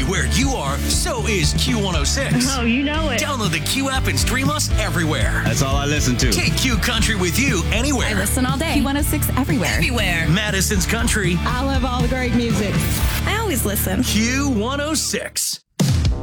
where you are, so is Q106. Oh, you know it. Download the Q app and stream us everywhere. That's all I listen to. Take Q Country with you anywhere. I listen all day. Q106 everywhere. Everywhere. Madison's Country. I love all the great music. I always listen. Q106.